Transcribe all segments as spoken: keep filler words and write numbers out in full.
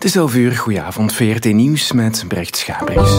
is elf uur, goedenavond, V R T Nieuws met Brecht Schabriks.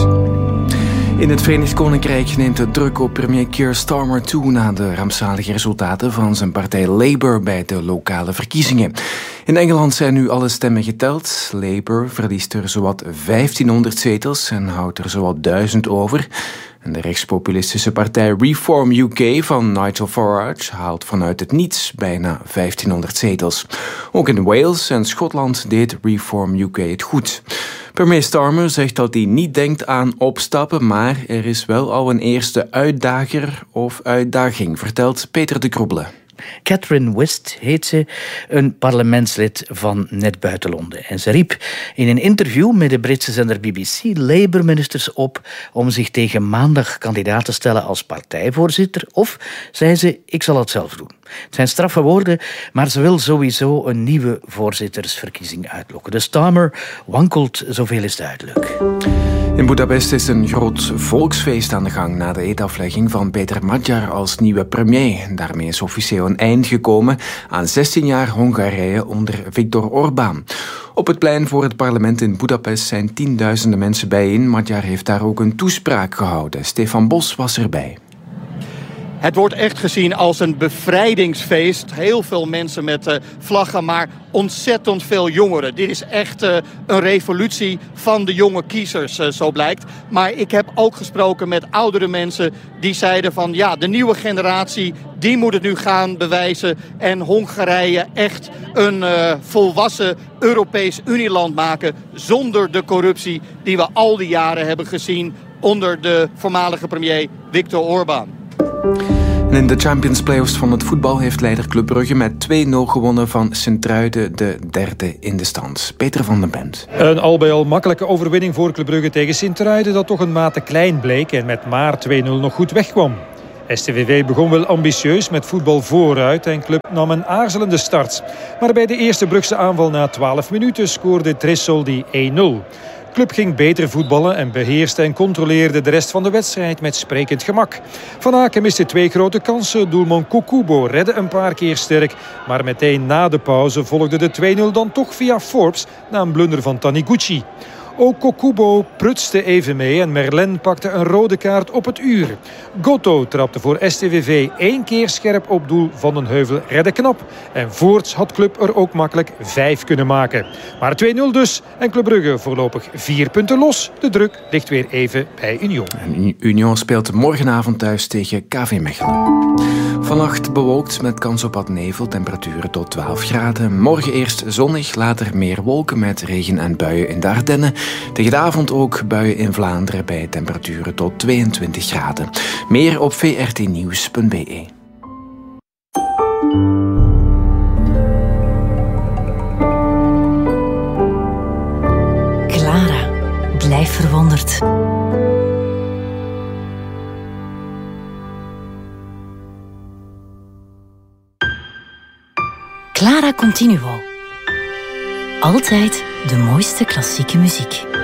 In het Verenigd Koninkrijk neemt de druk op premier Keir Starmer toe na de rampzalige resultaten van zijn partij Labour bij de lokale verkiezingen. In Engeland zijn nu alle stemmen geteld. Labour verliest er zowat vijftienhonderd zetels en houdt er zowat duizend over. En de rechtspopulistische partij Reform U K van Nigel Farage haalt vanuit het niets bijna vijftienhonderd zetels. Ook in Wales en Schotland deed Reform U K het goed. Premier Starmer zegt dat hij niet denkt aan opstappen, maar er is wel al een eerste uitdager of uitdaging, vertelt Peter de Kroebele. Catherine West heet ze, een parlementslid van net buiten Londen. En ze riep in een interview met de Britse zender B B C Labour-ministers op om zich tegen maandag kandidaat te stellen als partijvoorzitter. Of, zei ze, ik zal het zelf doen. Het zijn straffe woorden, maar ze wil sowieso een nieuwe voorzittersverkiezing uitlokken. De Starmer wankelt, zoveel is duidelijk. In Budapest is een groot volksfeest aan de gang na de eedaflegging van Peter Magyar als nieuwe premier. Daarmee is officieel een eind gekomen aan zestien jaar Hongarije onder Viktor Orbán. Op het plein voor het parlement in Budapest zijn tienduizenden mensen bijeen. Magyar heeft daar ook een toespraak gehouden. Stefan Bos was erbij. Het wordt echt gezien als een bevrijdingsfeest. Heel veel mensen met uh, vlaggen, maar ontzettend veel jongeren. Dit is echt uh, een revolutie van de jonge kiezers, uh, zo blijkt. Maar ik heb ook gesproken met oudere mensen die zeiden van ja, de nieuwe generatie, die moet het nu gaan bewijzen en Hongarije echt een uh, volwassen Europees Unieland maken zonder de corruptie die we al die jaren hebben gezien onder de voormalige premier Viktor Orbán. En in de Champions Playoffs van het voetbal heeft leider Club Brugge met twee nul gewonnen van Sint-Truiden, de derde in de stand. Peter van den Bent. Een al bij al makkelijke overwinning voor Club Brugge tegen Sint-Truiden dat toch een mate klein bleek en met maar twee nul nog goed wegkwam. S T V V begon wel ambitieus met voetbal vooruit en Club nam een aarzelende start. Maar bij de eerste Brugse aanval na twaalf minuten scoorde Tressoldi één nul. Club ging beter voetballen en beheerste en controleerde de rest van de wedstrijd met sprekend gemak. Van Aken miste twee grote kansen. Doelman Kokubo redde een paar keer sterk. Maar meteen na de pauze volgde de twee nul dan toch via Forbes na een blunder van Taniguchi. Ook Kokubo prutste even mee en Merlin pakte een rode kaart op het uur. Gotto trapte voor S T V V één keer scherp op doel. Van den Heuvel redde knap. En voorts had Club er ook makkelijk vijf kunnen maken. Maar twee nul dus en Club Brugge voorlopig vier punten los. De druk ligt weer even bij Union. En Union speelt morgenavond thuis tegen K V Mechelen. Vannacht bewolkt met kans op wat nevel, temperaturen tot twaalf graden. Morgen eerst zonnig, later meer wolken met regen en buien in de Ardennen. Tegen de avond ook buien in Vlaanderen bij temperaturen tot tweeëntwintig graden. Meer op v r t nieuws punt b e. Clara, blijf verwonderd. Clara Continuo. Altijd de mooiste klassieke muziek.